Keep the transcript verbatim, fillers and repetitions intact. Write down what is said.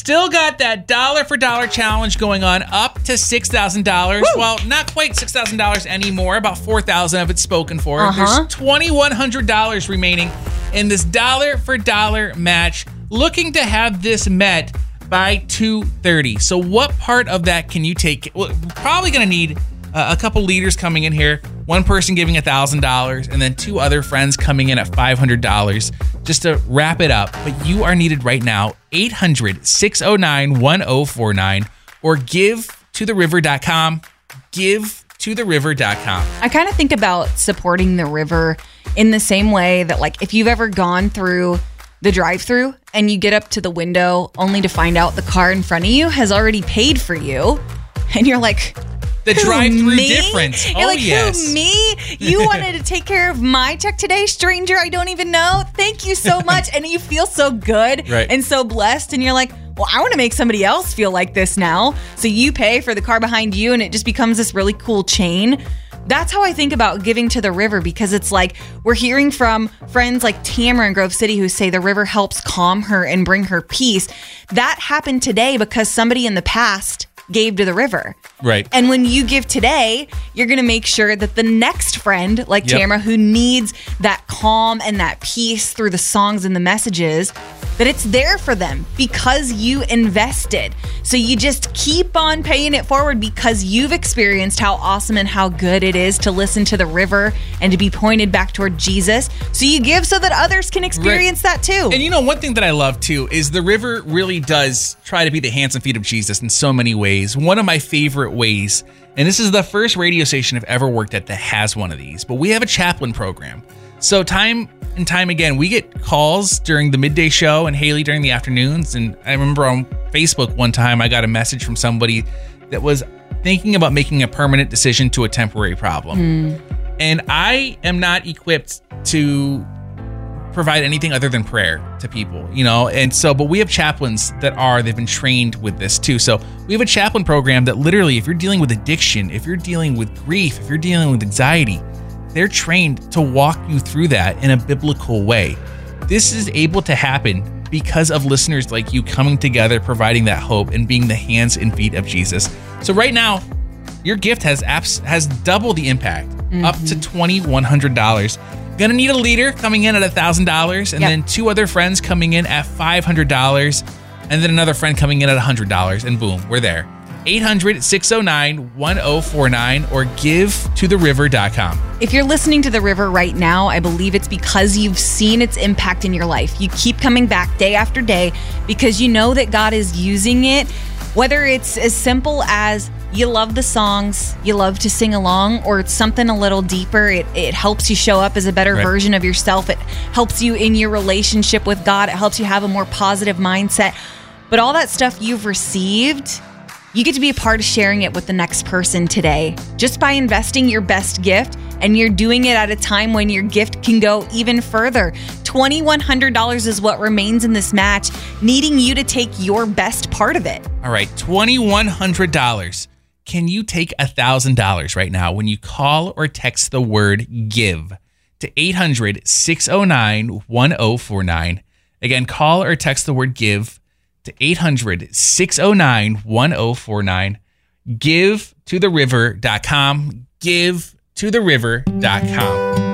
still got that dollar for dollar challenge going on up to six thousand dollars. Well, not quite six thousand dollars anymore. About four thousand dollars of it's spoken for. Uh-huh. There's two thousand one hundred dollars remaining in this dollar for dollar match. Looking to have this met by two thirty. So what part of that can you take? Well, we're probably going to need uh, a couple leaders coming in here. One person giving one thousand dollars and then two other friends coming in at five hundred dollars just to wrap it up. But you are needed right now. eight hundred, six oh nine, one oh four nine or give to the river dot com. give to the river dot com. I kind of think about supporting the river in the same way that, like, if you've ever gone through the drive-thru and you get up to the window only to find out the car in front of you has already paid for you, and you're like, the who, drive-thru me? difference. You're oh, like, yes. Who, me? You wanted to take care of my check today, stranger I don't even know? Thank you so much. And you feel so good right. and so blessed. And you're like, well, I want to make somebody else feel like this now. So you pay for the car behind you, and it just becomes this really cool chain. That's how I think about giving to the river, because it's like we're hearing from friends like Tamara in Grove City who say the river helps calm her and bring her peace. That happened today because somebody in the past gave to the river. Right. And when you give today, you're going to make sure that the next friend, like yep. Tamara, who needs that calm and that peace through the songs and the messages, that it's there for them because you invested. So you just keep on paying it forward because you've experienced how awesome and how good it is to listen to the river and to be pointed back toward Jesus. So you give so that others can experience right. that too. And you know, one thing that I love too is the river really does try to be the hands and feet of Jesus in so many ways. One of my favorite ways, and this is the first radio station I've ever worked at that has one of these, but we have a chaplain program. So time and time again, we get calls during the midday show and Haley during the afternoons. And I remember on Facebook one time, I got a message from somebody that was thinking about making a permanent decision to a temporary problem. Mm. And I am not equipped to provide anything other than prayer to people, you know? And so, but we have chaplains that are, they've been trained with this too. So we have a chaplain program that literally, if you're dealing with addiction, if you're dealing with grief, if you're dealing with anxiety, they're trained to walk you through that in a biblical way. This is able to happen because of listeners like you coming together, providing that hope and being the hands and feet of Jesus. So right now, your gift has apps has double the impact, mm-hmm. up to two thousand one hundred dollars. Gonna need a leader coming in at one thousand dollars, and yep. then two other friends coming in at five hundred dollars, and then another friend coming in at one hundred dollars, and boom, we're there. eight hundred, six oh nine, one oh four nine or give to the river dot com. If you're listening to The River right now, I believe it's because you've seen its impact in your life. You keep coming back day after day because you know that God is using it, whether it's as simple as you love the songs, you love to sing along, or it's something a little deeper. It, it helps you show up as a better right. version of yourself. It helps you in your relationship with God. It helps you have a more positive mindset. But all that stuff you've received, you get to be a part of sharing it with the next person today just by investing your best gift, and you're doing it at a time when your gift can go even further. two thousand one hundred dollars is what remains in this match, needing you to take your best part of it. All right, two thousand one hundred dollars. Can you take one thousand dollars right now when you call or text the word GIVE to eight hundred, six oh nine, one oh four nine? Again, call or text the word GIVE to eight hundred, six oh nine, one oh four nine. give to the river dot com. give to the river dot com.